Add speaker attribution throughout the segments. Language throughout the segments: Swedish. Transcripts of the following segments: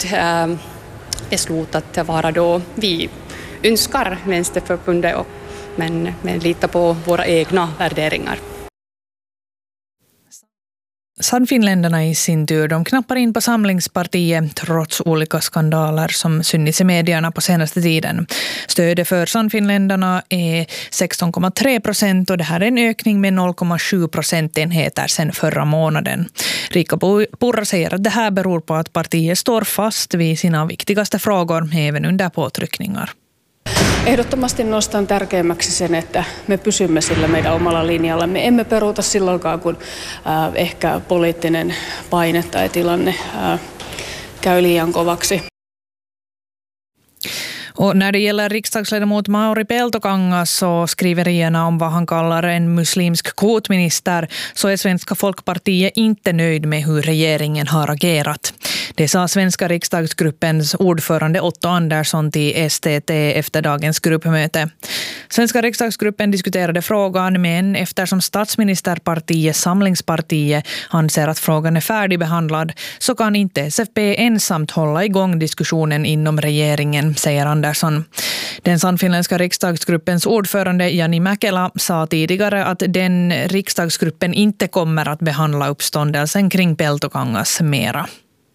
Speaker 1: beslut att vara då vi önskar Vänsterförbundet men litar på våra egna värderingar.
Speaker 2: Sannfinländarna i sin tur, de knappar in på Samlingspartiet trots olika skandaler som synts i medierna på senaste tiden. Stödet för Sannfinländarna är 16,3% och det här är en ökning med 0,7 procentenheter sedan förra månaden. Riikka Purra säger att det här beror på att partiet står fast vid sina viktigaste frågor även under påtryckningar.
Speaker 3: Ehdottomasti nostan tärkeimmäksi sen, että me pysymme sillä meidän omalla linjalla. Me emme peruuta silloinkaan, kun ehkä poliittinen paine tai tilanne käy liian kovaksi.
Speaker 2: Och när det gäller riksdagsledamot Mauri Peltokangas så skriverierna om vad han kallar en muslimsk kvotminister så är Svenska Folkpartiet inte nöjd med hur regeringen har agerat. Det sa svenska riksdagsgruppens ordförande Otto Andersson till STT efter dagens gruppmöte. Svenska riksdagsgruppen diskuterade frågan, men eftersom statsministerpartiet Samlingspartiet anser att frågan är färdigbehandlad så kan inte SFP ensamt hålla igång diskussionen inom regeringen, säger Andersson. Den sannfinländska riksdagsgruppens ordförande Jani Mäkelä sa tidigare att den riksdagsgruppen inte kommer att behandla uppståndelsen kring Peltokangas mera.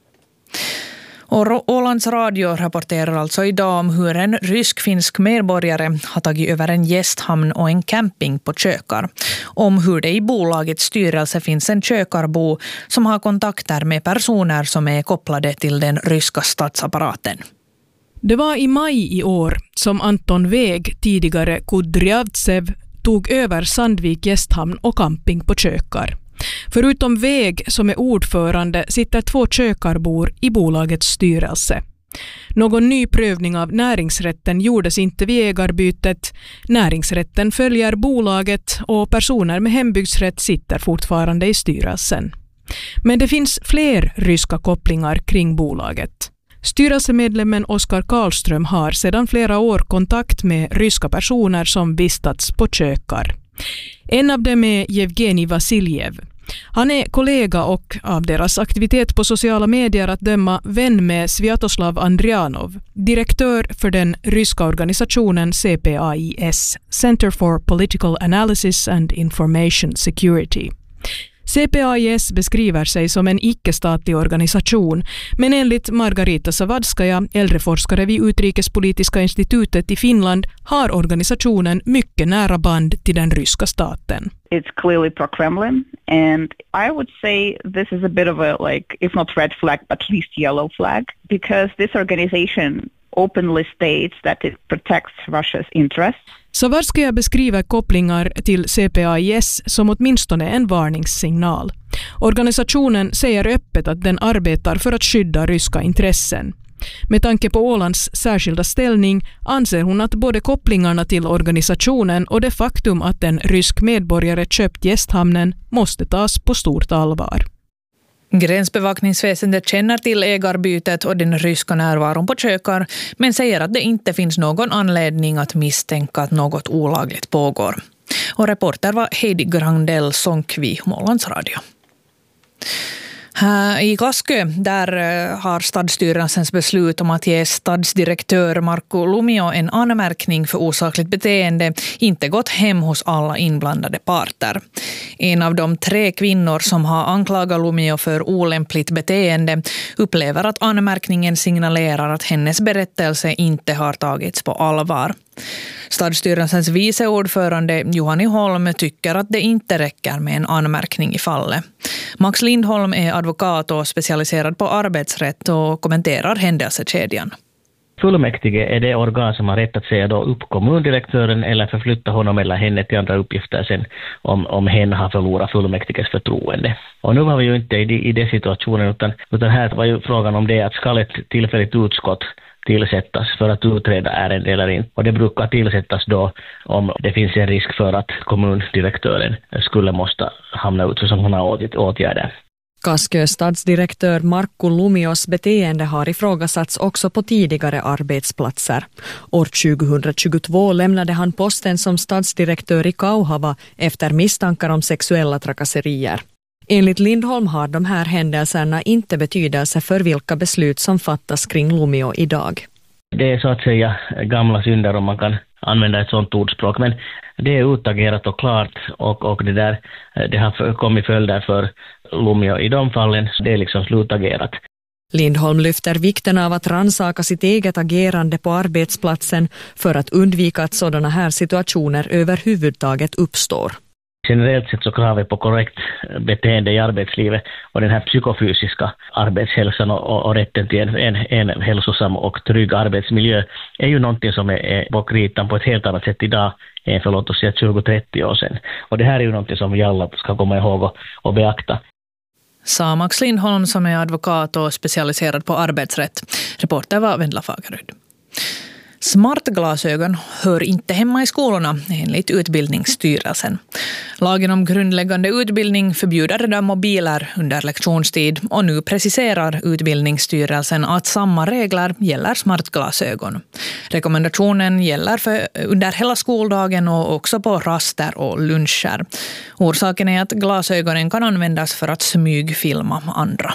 Speaker 2: Och Ålands Radio rapporterar alltså idag om hur en rysk-finsk medborgare har tagit över en gästhamn och en camping på Kökar. Om hur det i bolagets styrelse finns en kökarbo som har kontakter med personer som är kopplade till den ryska statsapparaten.
Speaker 4: Det var i maj i år som Anton Weg, tidigare Kudryavtsev, tog över Sandvik gästhamn och camping på Kökar. Förutom Weg som är ordförande sitter 2 kökarbor i bolagets styrelse. Någon ny prövning av näringsrätten gjordes inte vid ägarbytet. Näringsrätten följer bolaget och personer med hembygdsrätt sitter fortfarande i styrelsen. Men det finns fler ryska kopplingar kring bolaget. Styrelsemedlemmen Oskar Karlström har sedan flera år kontakt med ryska personer som vistats på Kökar. En av dem är Evgenij Vasiljev. Han är kollega och av deras aktivitet på sociala medier att döma vän med Sviatoslav Andrianov, direktör för den ryska organisationen CPAIS, Center for Political Analysis and Information Security. CPAIS beskriver sig som en icke-statlig organisation, men enligt Margarita Savadskaja, äldreforskare vid Utrikespolitiska institutet i Finland, har organisationen mycket nära band till den ryska staten.
Speaker 5: It's clearly pro-Kremlin, and I would say this is a bit of a, like, if not red flag, but at least yellow flag, because this organization openly states that it protects Russia's interests.
Speaker 4: Savadskaja beskriver kopplingar till CPAIS som åtminstone en varningssignal. Organisationen säger öppet att den arbetar för att skydda ryska intressen. Med tanke på Ålands särskilda ställning anser hon att både kopplingarna till organisationen och det faktum att en rysk medborgare köpt gästhamnen måste tas på stort allvar.
Speaker 2: Gränsbevakningsväsendet känner till ägarbytet och den ryska närvaron på Kökar, men säger att det inte finns någon anledning att misstänka att något olagligt pågår. Och reporter var Heidi Grandell Sonkvi, Ålands Radio. I Kaskö, där har stadsstyrelsens beslut om att ge stadsdirektör Markku Lumio en anmärkning för osakligt beteende inte gått hem hos alla inblandade parter. En av de 3 kvinnor som har anklagat Lumio för olämpligt beteende upplever att anmärkningen signalerar att hennes berättelse inte har tagits på allvar. Stadsstyrelsens viceordförande Juhani Holm tycker att det inte räcker med en anmärkning i fallet. Max Lindholm är advokat och specialiserad på arbetsrätt och kommenterar händelsekedjan.
Speaker 6: Fullmäktige är det organ som har rätt att säga då upp kommundirektören eller förflytta honom eller henne till andra uppgifter sen om hen har förlorat fullmäktiges förtroende. Och nu var vi ju inte i den situationen utan här var ju frågan om det att ska ett tillfälligt utskott tillsättas för att utreda ärenden eller inte. Och det brukar tillsättas då om det finns en risk för att kommundirektören skulle måste hamna ut för sådana åtgärder.
Speaker 7: Kaskös stadsdirektör Markku Lumios beteende har ifrågasatts också på tidigare arbetsplatser. År 2022 lämnade han posten som stadsdirektör i Kauhava efter misstankar om sexuella trakasserier. Enligt Lindholm har de här händelserna inte betydelse för vilka beslut som fattas kring Lumio idag.
Speaker 6: Det är så att säga gamla synder om man kan använda ett sådant ordspråk, men det är utagerat och klart och det har kommit följder för Lumio i de fallen, så det är liksom slutagerat.
Speaker 7: Lindholm lyfter vikten av att rannsaka sitt eget agerande på arbetsplatsen för att undvika att sådana här situationer överhuvudtaget uppstår.
Speaker 6: Generellt sett så kravet på korrekt beteende i arbetslivet och den här psykofysiska arbetshälsan och rätten till en hälsosam och trygg arbetsmiljö är ju någonting som är på kritan på ett helt annat sätt idag än för låt oss säga 20-30 år sedan. Och det här är ju någonting som vi alla ska komma ihåg och beakta.
Speaker 2: Sa Max Lindholm som är advokat och specialiserad på arbetsrätt. Reporter var Vendla Fagerud. Smartglasögon hör inte hemma i skolorna enligt Utbildningsstyrelsen. Lagen om grundläggande utbildning förbjuder redan mobiler under lektionstid och nu preciserar Utbildningsstyrelsen att samma regler gäller smartglasögon. Rekommendationen gäller under hela skoldagen och också på raster och luncher. Orsaken är att glasögonen kan användas för att smygfilma andra.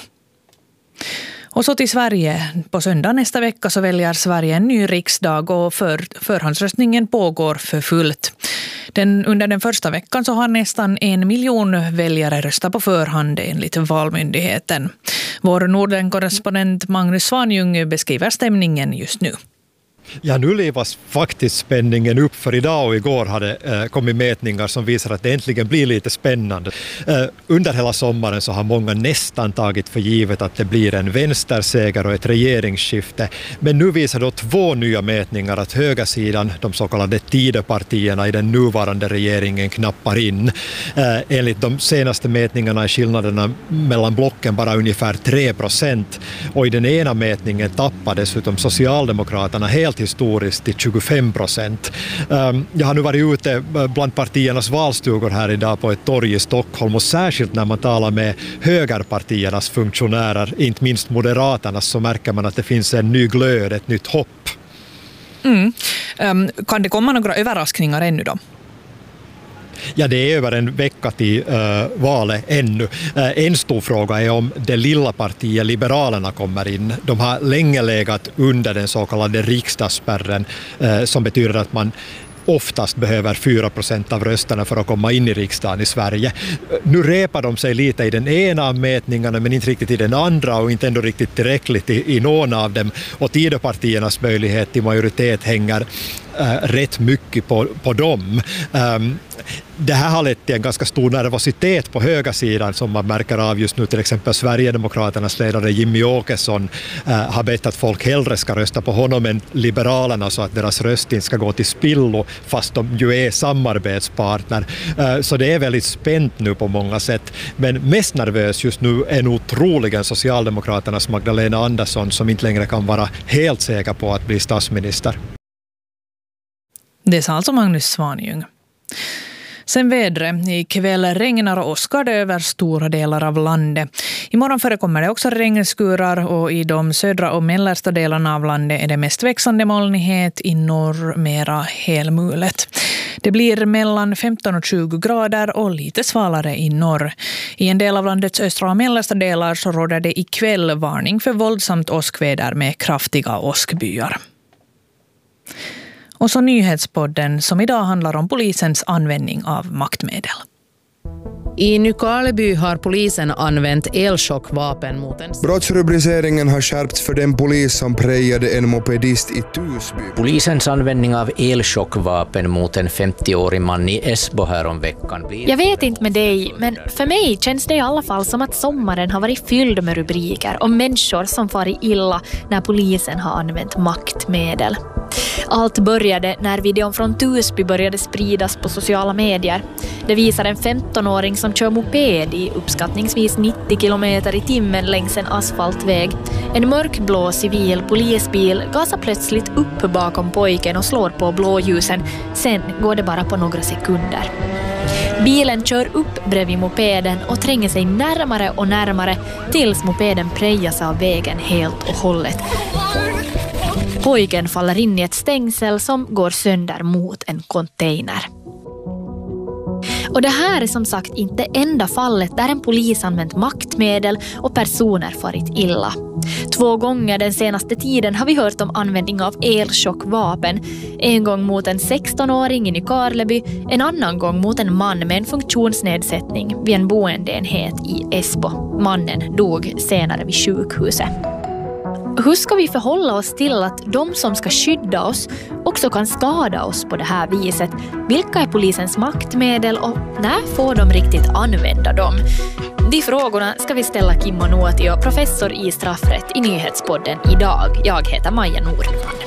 Speaker 2: Och så till Sverige. På söndag nästa vecka så väljer Sverige en ny riksdag och förhandsröstningen pågår för fullt. Under den första veckan så har nästan 1 miljon väljare röstat på förhand enligt Valmyndigheten. Vår Norden-korrespondent Magnus Svanjung beskriver stämningen just nu.
Speaker 8: Ja, nu levas faktiskt spänningen upp, för idag och igår hade kommit mätningar som visar att det äntligen blir lite spännande. Under hela sommaren så har många nästan tagit för givet att det blir en vänsterseger och ett regeringsskifte. Men nu visar då 2 nya mätningar att högersidan, de så kallade Tidöpartierna i den nuvarande regeringen, knappar in. Enligt de senaste mätningarna är skillnaderna mellan blocken bara ungefär 3%. Och i den ena mätningen tappade dessutom Socialdemokraterna helt historiskt till 25%. Jag har nu varit ute bland partiernas valstugor här idag på ett torg i Stockholm, och särskilt när man talar med högerpartiernas funktionärer, inte minst Moderaternas, så märker man att det finns en ny glöd, ett nytt hopp.
Speaker 2: Kan det komma några överraskningar ännu då?
Speaker 8: Ja, det är över en vecka till valet ännu. En stor fråga är om det lilla partiet Liberalerna kommer in. De har länge legat under den så kallade riksdagsspärren, som betyder att man oftast behöver 4% av rösterna för att komma in i riksdagen i Sverige. Nu repar de sig lite i den ena av mätningarna men inte riktigt i den andra, och inte ändå riktigt tillräckligt i någon av dem. Och Tidöpartiernas möjlighet till majoritet hänger rätt mycket på dem. Det här har lett till en ganska stor nervositet på högersidan som man märker av just nu. Till exempel Sverigedemokraternas ledare Jimmy Åkesson har bett att folk hellre ska rösta på honom än Liberalerna så att deras röst inte ska gå till spillo, fast de ju är samarbetspartner. Så det är väldigt spänt nu på många sätt. Men mest nervös just nu är nog troligen Socialdemokraternas Magdalena Andersson, som inte längre kan vara helt säker på att bli statsminister.
Speaker 2: Det sa alltså Magnus Svanjung. Sen vädret. Ikväll regnar och åskar det över stora delar av landet. Imorgon förekommer det också regnskurar, och i de södra och mellersta delarna av landet är det mest växande molnighet, i norr mera helmulet. Det blir mellan 15 och 20 grader och lite svalare i norr. I en del av landets östra och mellersta delar så råder det ikväll varning för våldsamt åskväder med kraftiga åskbyar. Och så nyhetspodden som idag handlar om polisens användning av maktmedel.
Speaker 9: I Nykarleby har polisen använt elchockvapen mot en...
Speaker 10: Brottsrubriceringen har skärpts för den polis som prejade en mopedist i Tusby.
Speaker 11: Polisens användning av elchockvapen mot en 50-årig man i Esbo här om veckan blir...
Speaker 12: Jag vet inte med dig, men för mig känns det i alla fall som att sommaren har varit fylld med rubriker om människor som farit illa när polisen har använt maktmedel. Allt började när videon från Tusby började spridas på sociala medier. Det visar en 15-åring som kör moped i uppskattningsvis 90 km i timmen längs en asfaltväg. En mörkblå civil polisbil gasar plötsligt upp bakom pojken och slår på blåljusen. Sen går det bara på några sekunder. Bilen kör upp bredvid mopeden och tränger sig närmare och närmare tills mopeden prejas av vägen helt och hållet. Pojken faller in i ett stängsel som går sönder mot en container. Och det här är som sagt inte enda fallet där en polis använt maktmedel och personer farit illa. 2 gånger den senaste tiden har vi hört om användning av elchockvapen. En gång mot en 16-åring i Nykarleby, en annan gång mot en man med en funktionsnedsättning vid en boendeenhet i Esbo. Mannen dog senare vid sjukhuset. Hur ska vi förhålla oss till att de som ska skydda oss också kan skada oss på det här viset? Vilka är polisens maktmedel och när får de riktigt använda dem? De frågorna ska vi ställa Kimmo Nuotio, professor i straffrätt i Nyhetspodden idag. Jag heter Maja Nordman.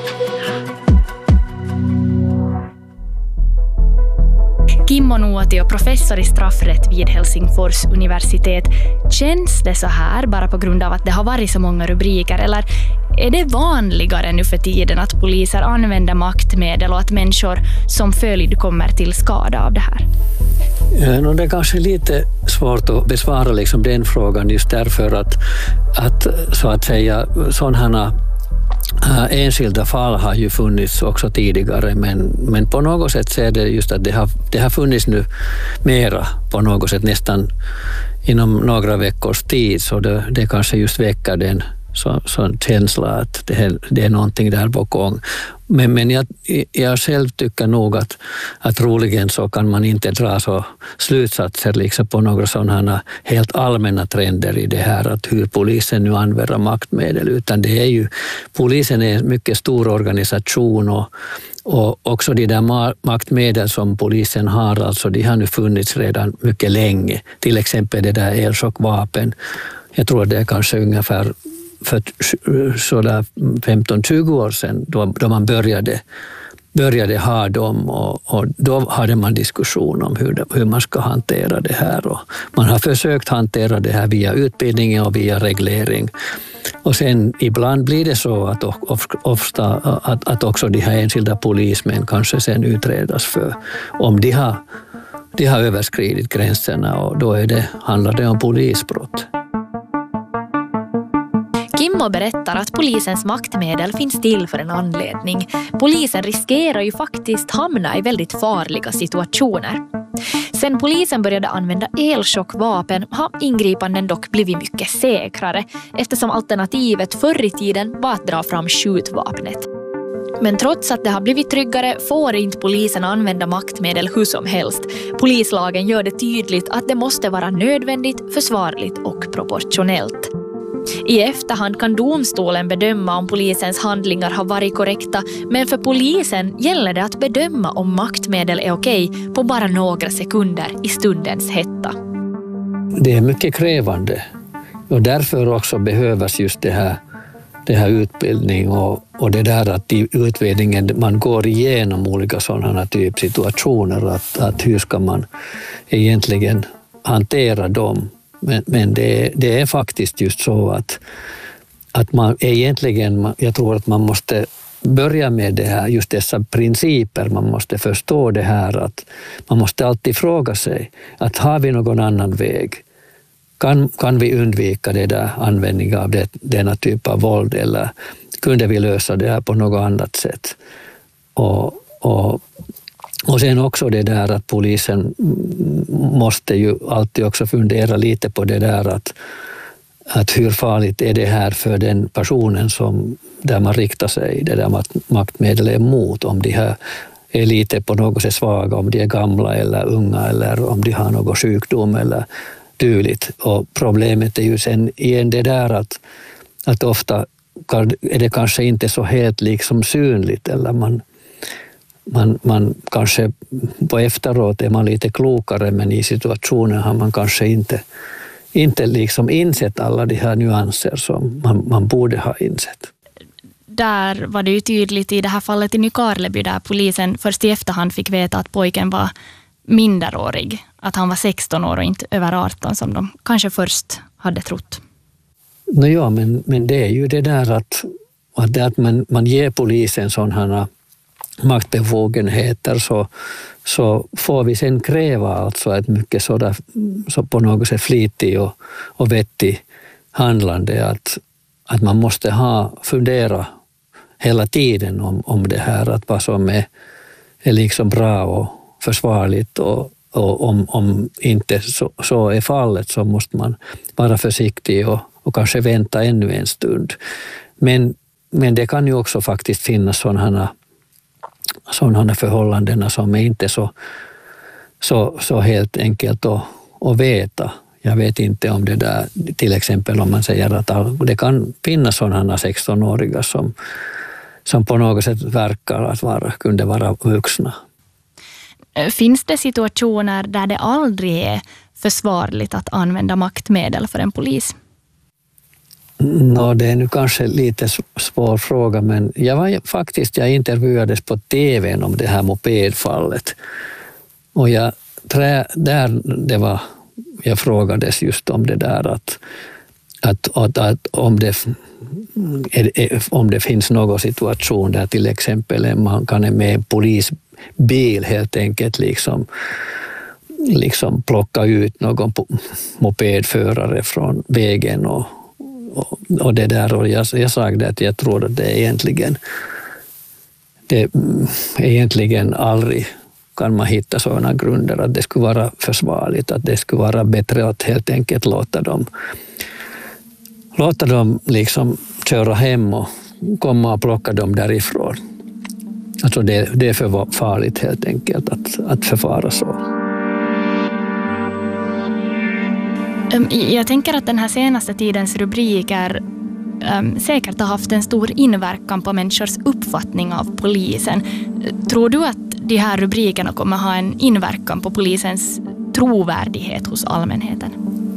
Speaker 12: Kimmo Nuotio, professor i straffrätt vid Helsingfors universitet. Känns det så här bara på grund av att det har varit så många rubriker, eller är det vanligare nu för tiden att poliser använder maktmedel och att människor som följd kommer till skada av det här?
Speaker 13: Det är kanske lite svårt att besvara liksom den frågan just därför att så att säga sådana enskilda fall har ju funnits också tidigare, men på något sätt så är det just att det har funnits nu mera på något sätt nästan inom några veckors tid, så det kanske just väcker den sån känsla att det är någonting där på gång. Men jag själv tycker nog att troligen så kan man inte dra så slutsatser liksom på några sådana helt allmänna trender i det här att hur polisen nu använder maktmedel, utan det är ju, polisen är en mycket stor organisation och också de där maktmedel som polisen har, alltså de har nu funnits redan mycket länge. Till exempel det där elchockvapen. Jag tror det är kanske ungefär för sådär 15-20 år sedan då man började ha dem och då hade man diskussion om hur man ska hantera det här. Och man har försökt hantera det här via utbildning och via reglering. Och sen ibland blir det så att ofta att också de här enskilda polismän kanske sen utredas för om de har överskridit gränserna, och då handlar det om polisbrott.
Speaker 12: Kimmo berättar att polisens maktmedel finns till för en anledning. Polisen riskerar ju faktiskt hamna i väldigt farliga situationer. Sen polisen började använda elchockvapen har ingripanden dock blivit mycket säkrare, eftersom alternativet förr i tiden var att dra fram skjutvapnet. Men trots att det har blivit tryggare får inte polisen använda maktmedel hur som helst. Polislagen gör det tydligt att det måste vara nödvändigt, försvarligt och proportionellt. I efterhand kan domstolen bedöma om polisens handlingar har varit korrekta, men för polisen gäller det att bedöma om maktmedel är okej på bara några sekunder i stundens hetta.
Speaker 13: Det är mycket krävande och därför också behövs just det här utbildning och det där att i utbildningen man går igenom olika sådana typ situationer, att hur ska man egentligen hantera dem. Men det är faktiskt just så att man egentligen, jag tror att man måste börja med det här, just dessa principer. Man måste förstå det här att man måste alltid fråga sig att har vi någon annan väg? Kan vi undvika det där användning av denna typ av våld, eller kunde vi lösa det här på något annat sätt? Och sen också det där att polisen måste ju alltid också fundera lite på det där att hur farligt är det här för den personen som där man riktar sig, det där maktmedel är emot, om de här är lite på något sätt svaga, om de är gamla eller unga eller om de har någon sjukdom eller dylikt. Och problemet är ju sen igen det där att ofta är det kanske inte så helt liksom synligt, eller man kanske på efteråt är man lite klokare, men i situationen har man kanske inte liksom insett alla de här nyanser som man borde ha insett.
Speaker 14: Där var det ju tydligt i det här fallet i Nykarleby, där polisen först i efterhand fick veta att pojken var minderårig, att han var 16 år och inte över 18 som de kanske först hade trott.
Speaker 13: Ja, men det är ju det där att man ger polisen sådana maktbefogenheter, så får vi sen kräva alltså ett mycket så på något sätt flitig och vettig handlande, att man måste fundera hela tiden om det här, att vad som är liksom bra och försvarligt och Och om inte så är fallet så måste man vara försiktig och kanske vänta ännu en stund. Men det kan ju också faktiskt finnas sådana förhållanden som är inte så helt enkelt att veta. Jag vet inte om det där, till exempel om man säger att det kan finnas sådana 16-åriga som på något sätt verkar att kunde vara vuxna.
Speaker 14: Finns det situationer där det aldrig är försvarligt att använda maktmedel för en polis?
Speaker 13: Det är nu kanske lite svår fråga, men jag intervjuades på TV om det här mopedfallet. Och jag frågades just om det där att om det finns någon situation där till exempel man kan med en polisbil helt enkelt liksom plocka ut någon mopedförare från vägen och det där, och jag sa att jag tror att det egentligen aldrig kan man hitta sådana grunder att det skulle vara försvarligt, att det skulle vara bättre att helt enkelt låta dem liksom köra hem och komma och plocka dem därifrån. Alltså det är för farligt helt enkelt att förfara så.
Speaker 14: Jag tänker att den här senaste tidens rubriker säkert har haft en stor inverkan på människors uppfattning av polisen. Tror du att de här rubrikerna kommer ha en inverkan på polisens trovärdighet hos allmänheten?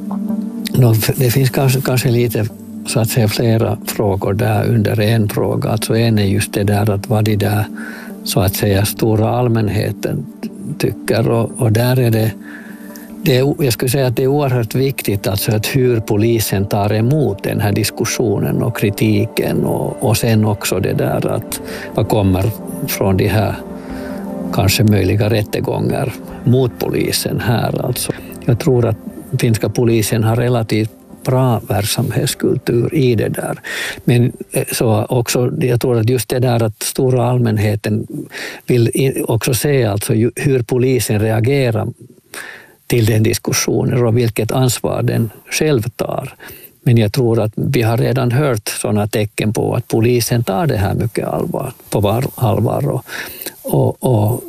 Speaker 13: Det finns kanske lite så att säga flera frågor där under en fråga. Alltså en är just det där att vad de där så att säga stora allmänheten tycker, och där är det jag skulle säga att det är oerhört viktigt alltså att hur polisen tar emot den här diskussionen och kritiken och sen också det där att vad kommer från de här kanske möjliga rättegångar mot polisen här. Alltså, jag tror att finska polisen har relativt bra verksamhetskultur i det där. Men så också, jag tror att just det där att stora allmänheten vill också se alltså hur polisen reagerar till den diskussionen och vilket ansvar den själv tar. Men jag tror att vi har redan hört sådana tecken på att polisen tar det här mycket på allvar. Och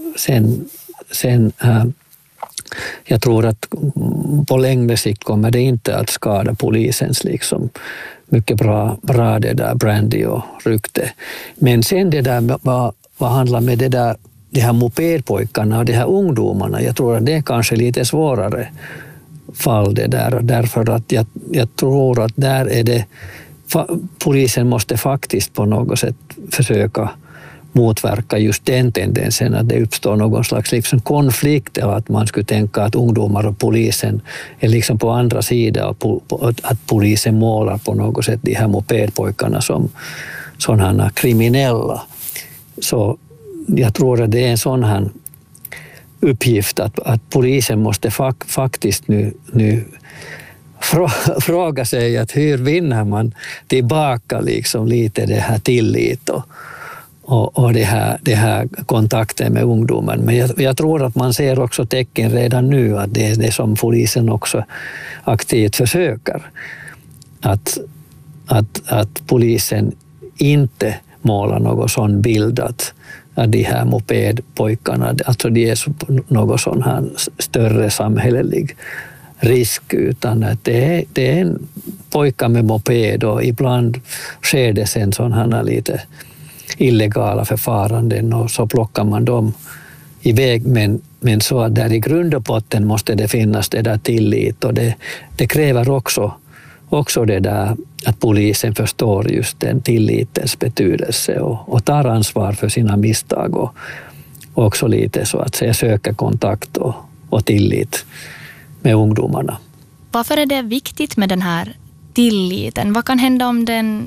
Speaker 13: sen jag tror att på längre sikt kommer det inte att skada polisens liksom mycket bra det där brandy och rykte. Men sen det där vad handlar med det där de här mopedpojkarna och de här ungdomarna, jag tror att det är kanske lite svårare fall det där, därför att jag tror att där är det polisen måste faktiskt på något sätt försöka motverka just den tendensen att det uppstår någon slags liksom konflikt, eller att man skulle tänka att ungdomar och polisen är liksom på andra sidan och att polisen målar på något sätt de här mopedpojkarna som sådana kriminella. Så jag tror att det är en sån här uppgift att polisen måste faktiskt nu fråga sig att hur vinner man tillbaka liksom lite det här tillit och det här kontakten med ungdomen. Men jag tror att man ser också tecken redan nu att det är det som polisen också aktivt försöker. Att polisen inte målar någon sån bild att de här mopedpojkarna, alltså de är någon sån här större samhällelig risk, utan att det är en pojkar med moped och ibland sker det sen sådana lite illegala förfaranden och så plockar man dem iväg, men så där i grund och botten måste det finnas det där tillit, och det kräver också det där att polisen förstår just den tillitens betydelse och tar ansvar för sina misstag och också lite så att säga söka kontakt och tillit med ungdomarna.
Speaker 14: Varför är det viktigt med den här tilliten? Vad kan hända om den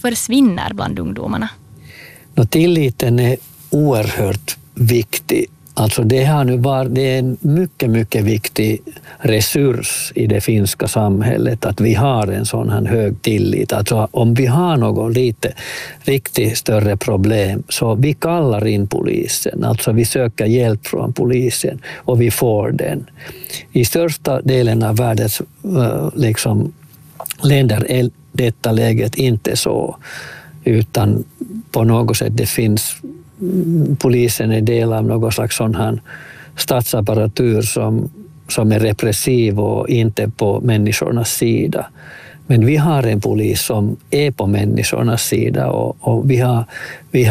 Speaker 14: försvinner bland ungdomarna?
Speaker 13: Tilliten är oerhört viktig Alltså det är en mycket, mycket viktig resurs i det finska samhället att vi har en sån här hög tillit. Alltså om vi har något lite riktigt större problem så vi kallar in polisen. Alltså vi söker hjälp från polisen och vi får den. I största delen av världens länder är detta läget inte så, utan på något sätt det finns polisen är del av någon slags sån här statsapparatur som är repressiv och inte på människornas sida. Men vi har en polis som är på människornas sida och vi har